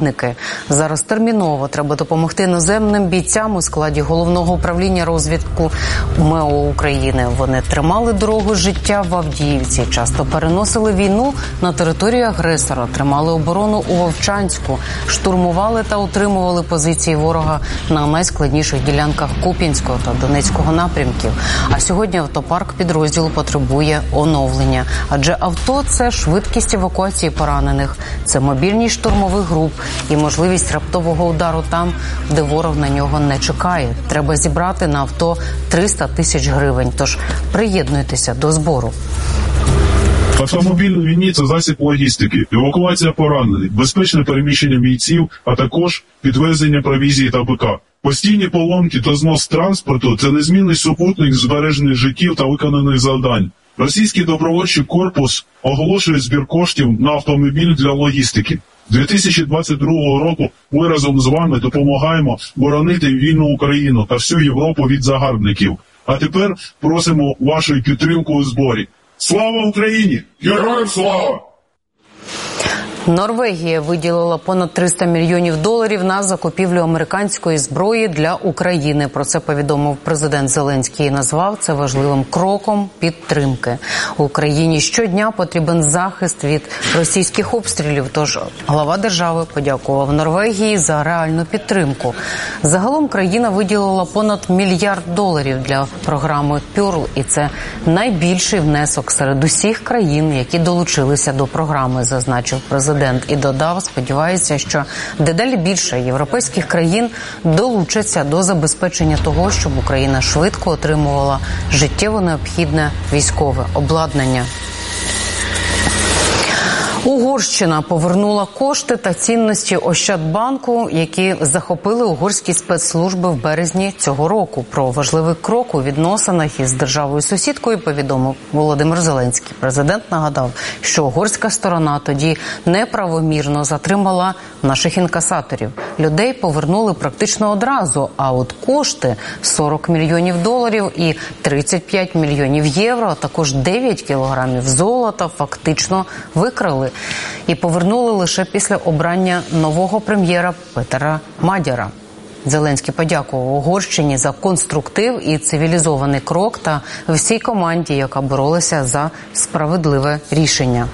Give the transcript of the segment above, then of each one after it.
загарбники. Зараз терміново треба допомогти іноземним бійцям у складі Головного управління розвідку МЕО України. Вони тримали дорогу життя в Авдіївці, часто переносили війну на територію агресора, тримали оборону у Вовчанську, штурмували та утримували позиції ворога на найскладніших ділянках Куп'янського та Донецького напрямків. А сьогодні автопарк підрозділу потребує оновлення. Адже авто – це швидкість евакуації поранених, це мобільність штурмових груп і можливість раптового удару там, де ворог на нього не чекає. Треба зібрати на авто 300 тисяч гривень. Тож приєднуйтеся до збору. Автомобіль у війні – це засіб логістики, евакуація поранених, безпечне переміщення бійців, а також підвезення провізії та БК. Постійні поломки та знос транспорту – це незмінний супутник збережених життів та виконаних завдань. Російський добровольчий корпус оголошує збір коштів на автомобіль для логістики. 2022 року ми разом з вами допомагаємо боронити вільну Україну та всю Європу від загарбників. А тепер просимо вашої підтримки у зборі. Слава Україні! Героям слава! Норвегія виділила понад 300 мільйонів доларів на закупівлю американської зброї для України. Про це повідомив президент Зеленський і назвав це важливим кроком підтримки. Україні щодня потрібен захист від російських обстрілів, тож глава держави подякував Норвегії за реальну підтримку. Загалом країна виділила понад $1 мільярд для програми «Пёрл», і це найбільший внесок серед усіх країн, які долучилися до програми, зазначив президент. І додав, сподівається, що дедалі більше європейських країн долучаться до забезпечення того, щоб Україна швидко отримувала життєво необхідне військове обладнання. Угорщина повернула кошти та цінності Ощадбанку, які захопили угорські спецслужби в березні цього року. Про важливий крок у відносинах із державою-сусідкою повідомив Володимир Зеленський. Президент нагадав, що угорська сторона тоді неправомірно затримала наших інкасаторів. Людей повернули практично одразу, а от кошти – $40 мільйонів і 35 мільйонів євро, а також 9 кілограмів золота фактично викрали. І повернули лише після обрання нового прем'єра Петера Мадяра. Зеленський подякував Угорщині за конструктив і цивілізований крок та всій команді, яка боролася за справедливе рішення.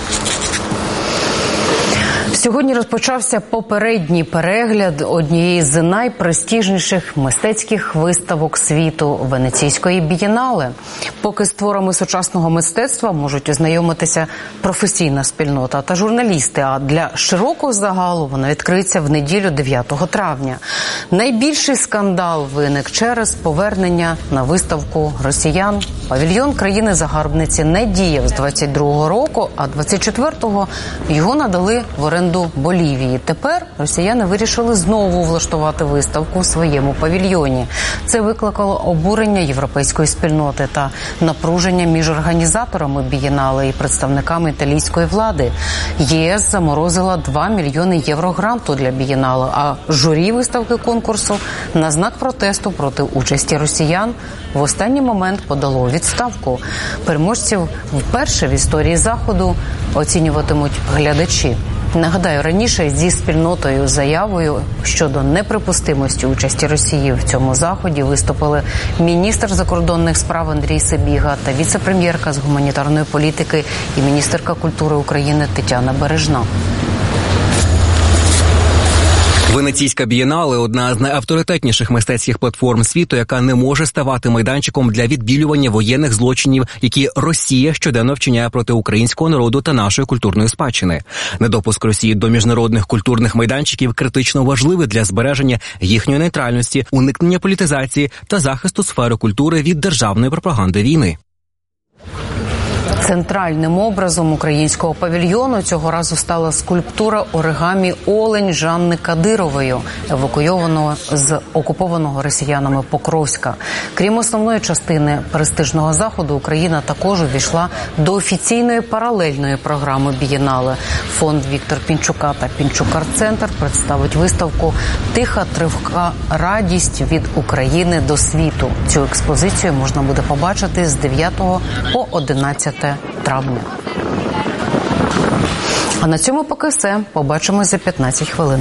Сьогодні розпочався попередній перегляд однієї з найпрестижніших мистецьких виставок світу – Венеційської бієнале. Поки з творами сучасного мистецтва можуть ознайомитися професійна спільнота та журналісти, а для широкого загалу вона відкриється в неділю 9 травня. Найбільший скандал виник через повернення на виставку росіян. Павільйон країни-загарбниці не діяв з 22-го року, а 24-го його надали в оренду Болівії. Тепер росіяни вирішили знову влаштувати виставку в своєму павільйоні. Це викликало обурення європейської спільноти та напруження між організаторами бієнале і представниками італійської влади. ЄС заморозила 2 мільйони євро гранту для бієнале, а журі виставки конкурсу на знак протесту проти участі росіян в останній момент подало відставку. Переможців вперше в історії Заходу оцінюватимуть глядачі. Нагадаю, раніше зі спільнотою заявою щодо неприпустимості участі Росії в цьому заході виступили міністр закордонних справ Андрій Сибіга та віце-прем'єрка з гуманітарної політики і міністерка культури України Тетяна Бережна. Венеційська бієнале – одна з найавторитетніших мистецьких платформ світу, яка не може ставати майданчиком для відбілювання воєнних злочинів, які Росія щоденно вчиняє проти українського народу та нашої культурної спадщини. Недопуск Росії до міжнародних культурних майданчиків критично важливий для збереження їхньої нейтральності, уникнення політизації та захисту сфери культури від державної пропаганди війни. Центральним образом українського павільйону цього разу стала скульптура оригамі «Олень» Жанни Кадирової, евакуйованого з окупованого росіянами Покровська. Крім основної частини престижного заходу, Україна також увійшла до офіційної паралельної програми бієнале. Фонд Віктор Пінчука та Пінчук-арт-центр представить виставку «Тиха тривка радість від України до світу». Цю експозицію можна буде побачити з 9 по 11 травня. А на цьому поки все. Побачимось за 15 хвилин.